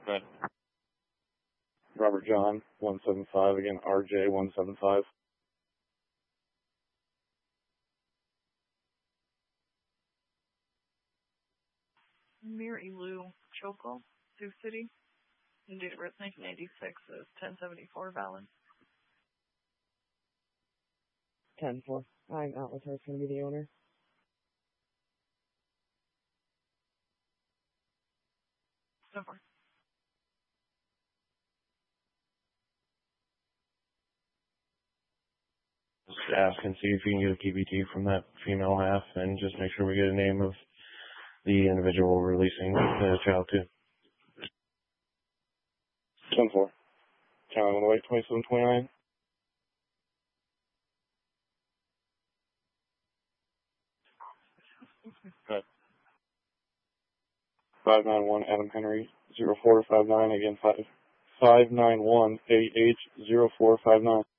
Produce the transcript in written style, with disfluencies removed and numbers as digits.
Right. Robert John, 175. Again, RJ, 175. Mary Lou Chokol, Sioux City. And date of birth 1996 is 1074 valid. 10-4. I'm out with her. It's going to be the owner. So far. Just ask and see if you can get a PBT from that female half, and just make sure we get a name of the individual we're releasing the child to. 10-4. Child on the way, 2729. Good. 591 Adam Henry, 0459. Again, 591 AH 0459.